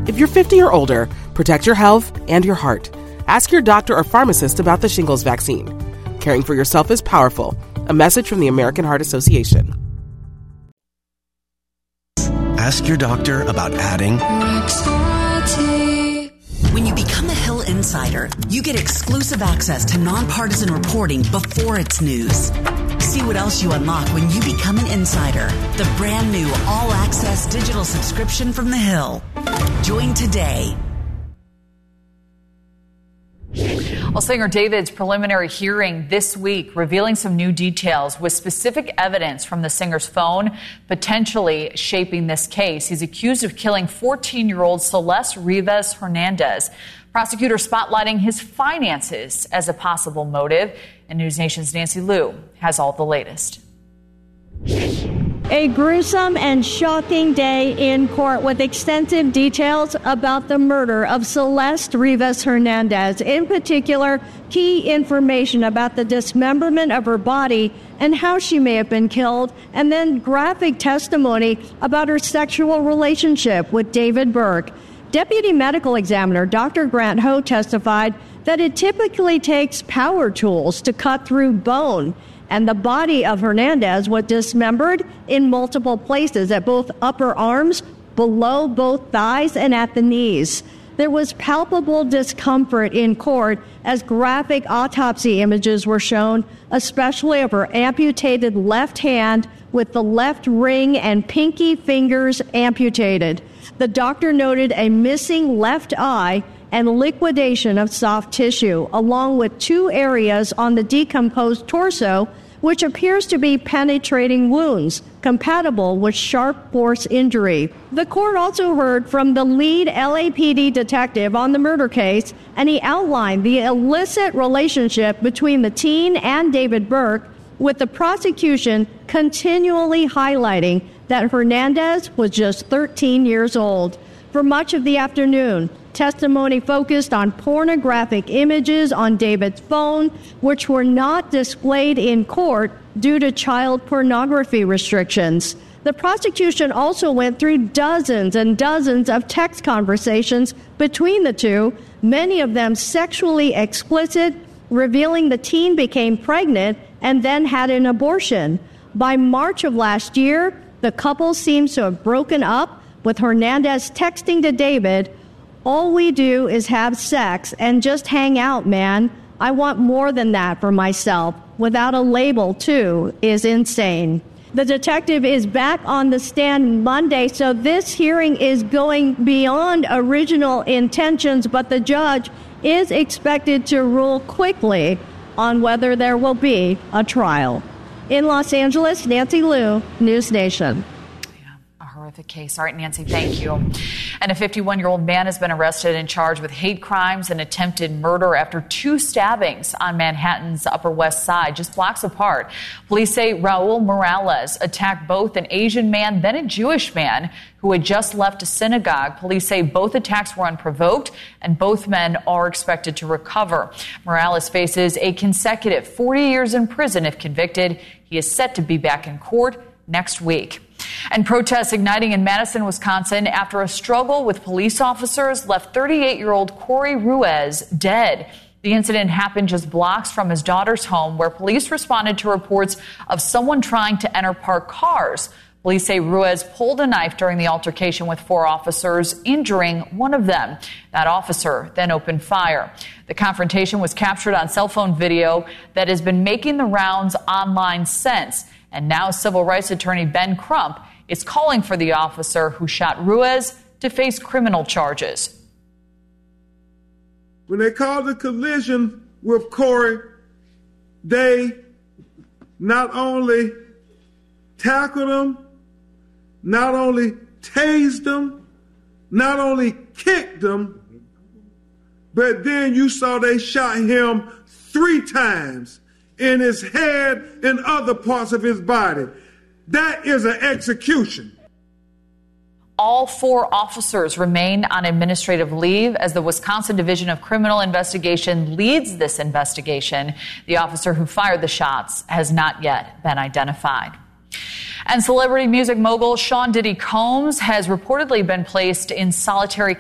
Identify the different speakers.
Speaker 1: If you're 50 or older, protect your health and your heart. Ask your doctor or pharmacist about the shingles vaccine. Caring for yourself is powerful. A message from the American Heart Association.
Speaker 2: Ask your doctor about adding.
Speaker 3: When you become a Hill Insider, you get exclusive access to nonpartisan reporting before it's news. See what else you unlock when you become an insider. The brand new all-access digital subscription from The Hill. Join today.
Speaker 4: Well, singer David's preliminary hearing this week revealing some new details with specific evidence from the singer's phone potentially shaping this case. He's accused of killing 14-year-old Celeste Rivas Hernandez. Prosecutors spotlighting his finances as a possible motive. And News Nation's Nancy Liu has all the latest.
Speaker 5: A gruesome and shocking day in court with extensive details about the murder of Celeste Rivas Hernandez. In particular, key information about the dismemberment of her body and how she may have been killed, and then graphic testimony about her sexual relationship with David Burke. Deputy Medical Examiner Dr. Grant Ho testified that it typically takes power tools to cut through bone, and the body of Hernandez was dismembered in multiple places at both upper arms, below both thighs, and at the knees. There was palpable discomfort in court as graphic autopsy images were shown, especially of her amputated left hand with the left ring and pinky fingers amputated. The doctor noted a missing left eye and liquidation of soft tissue, along with 2 areas on the decomposed torso, which appears to be penetrating wounds, compatible with sharp force injury. The court also heard from the lead LAPD detective on the murder case, and he outlined the illicit relationship between the teen and David Burke, with the prosecution continually highlighting that Hernandez was just 13 years old. For much of the afternoon, testimony focused on pornographic images on David's phone, which were not displayed in court due to child pornography restrictions. The prosecution also went through dozens and dozens of text conversations between the two, many of them sexually explicit, revealing the teen became pregnant and then had an abortion. By March of last year, the couple seems to have broken up, with Hernandez texting to David, "All we do is have sex and just hang out, man. I want more than that for myself. Without a label, too, is insane." The detective is back on the stand Monday, so this hearing is going beyond original intentions, but the judge is expected to rule quickly on whether there will be a trial. In Los Angeles, Nancy Liu, News Nation.
Speaker 4: Horrific case. All right, Nancy, thank you. And a 51-year-old man has been arrested and charged with hate crimes and attempted murder after 2 stabbings on Manhattan's Upper West Side, just blocks apart. Police say Raul Morales attacked both an Asian man, then a Jewish man who had just left a synagogue. Police say both attacks were unprovoked and both men are expected to recover. Morales faces a consecutive 40 years in prison if convicted. He is set to be back in court next week. And protests igniting in Madison, Wisconsin after a struggle with police officers left 38-year-old Corey Ruiz dead. The incident happened just blocks from his daughter's home, where police responded to reports of someone trying to enter parked cars. Police say Ruiz pulled a knife during the altercation with 4 officers, injuring one of them. That officer then opened fire. The confrontation was captured on cell phone video that has been making the rounds online since. And now civil rights attorney Ben Crump is calling for the officer who shot Ruiz to face criminal charges.
Speaker 6: When they called the collision with Corey, they not only tackled him, not only tased him, not only kicked him, but then you saw they shot him 3 times in his head and other parts of his body. That is an execution.
Speaker 4: All 4 officers remain on administrative leave as the Wisconsin Division of Criminal Investigation leads this investigation. The officer who fired the shots has not yet been identified. And celebrity music mogul Sean Diddy Combs has reportedly been placed in solitary